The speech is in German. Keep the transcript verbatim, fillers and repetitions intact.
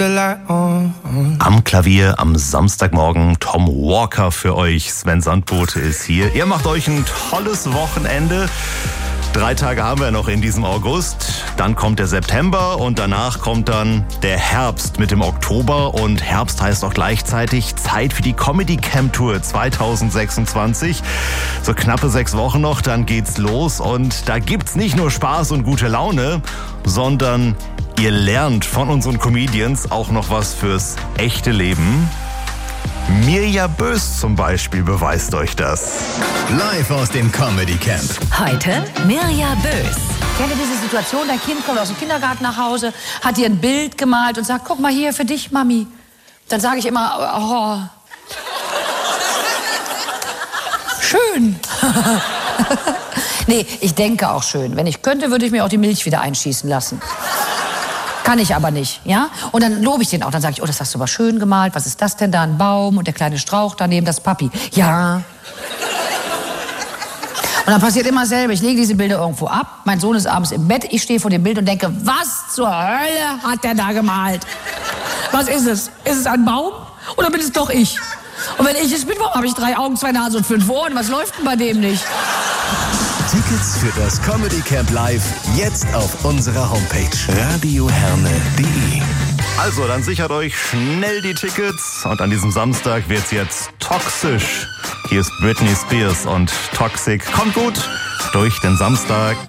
Am Klavier am Samstagmorgen Tom Walker für euch. Sven Sandbote ist hier. Ihr macht euch ein tolles Wochenende. Drei Tage haben wir noch in diesem August. Dann kommt der September und danach kommt dann der Herbst mit dem Oktober. Und Herbst heißt auch gleichzeitig Zeit für die Comedy Camp Tour zwanzig sechsundzwanzig. So knappe sechs Wochen noch, dann geht's los. Und da gibt's nicht nur Spaß und gute Laune, sondern ihr lernt von unseren Comedians auch noch was fürs echte Leben. Mirja Bös zum Beispiel beweist euch das. Live aus dem Comedy Camp. Heute Mirja Bös. Kennt ihr diese Situation, dein Kind kommt aus dem Kindergarten nach Hause, hat dir ein Bild gemalt und sagt, guck mal hier für dich, Mami. Dann sage ich immer, oh, schön. Nee, ich denke auch schön. Wenn ich könnte, würde ich mir auch die Milch wieder einschießen lassen. Kann ich aber nicht, ja? Und dann lobe ich den auch. Dann sage ich, oh, das hast du aber schön gemalt. Was ist das denn da? Ein Baum und der kleine Strauch daneben, das Papi. Ja. Und dann passiert immer dasselbe. Ich lege diese Bilder irgendwo ab. Mein Sohn ist abends im Bett. Ich stehe vor dem Bild und denke, was zur Hölle hat der da gemalt? Was ist es? Ist es ein Baum? Oder bin es doch ich? Und wenn ich es bin, warum habe ich drei Augen, zwei Nasen und fünf Ohren? Was läuft denn bei dem nicht? Tickets für das Comedy Camp Live jetzt auf unserer Homepage radioherne punkt de. Also, dann sichert euch schnell die Tickets. Und an diesem Samstag wird's jetzt toxisch. Hier ist Britney Spears und Toxic. Kommt gut durch den Samstag.